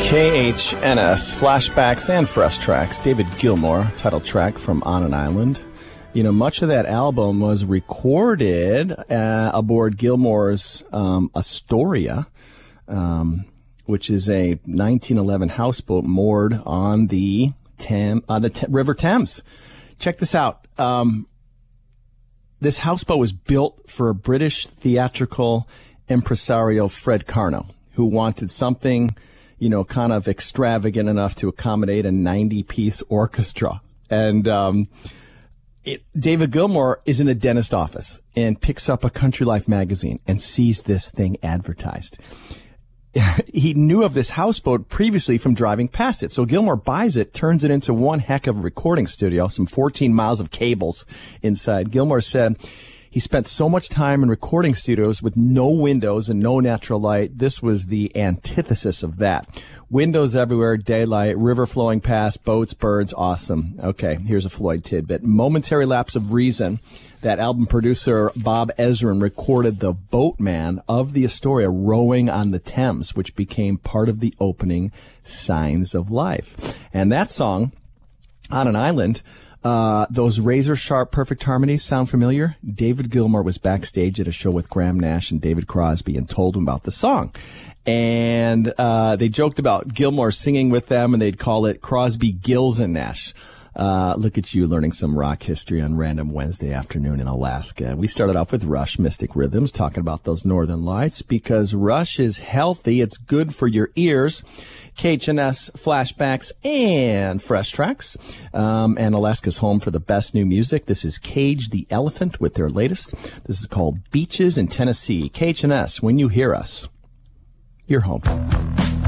KHNS, flashbacks and fresh tracks. David Gilmour, title track from On an Island. You know, much of that album was recorded aboard Gilmour's Astoria, which is a 1911 houseboat moored on the River Thames. Check this out. This houseboat was built for a British theatrical impresario, Fred Carno, who wanted something, you know, kind of extravagant enough to accommodate a 90-piece orchestra. And David Gilmour is in the dentist office and picks up a Country Life magazine and sees this thing advertised. He knew of this houseboat previously from driving past it. So Gilmour buys it, turns it into one heck of a recording studio, some 14 miles of cables inside. Gilmour said he spent so much time in recording studios with no windows and no natural light. This was the antithesis of that. Windows everywhere, daylight, river flowing past, boats, birds, awesome. Okay, here's a Floyd tidbit. Momentary lapse of reason. That album producer, Bob Ezrin, recorded the boatman of the Astoria rowing on the Thames, which became part of the opening Signs of Life. And that song, On an Island, those razor-sharp perfect harmonies sound familiar? David Gilmour was backstage at a show with Graham Nash and David Crosby and told him about the song. And they joked about Gilmour singing with them, and they'd call it Crosby, Gills, and Nash. Look at you learning some rock history on random Wednesday afternoon in Alaska. We started off with Rush, Mystic Rhythms, talking about those northern lights because Rush is healthy. It's good for your ears. KHNS, flashbacks, and fresh tracks. And Alaska's home for the best new music. This is Cage the Elephant with their latest. This is called Beaches in Tennessee. KHNS, when you hear us, you're home.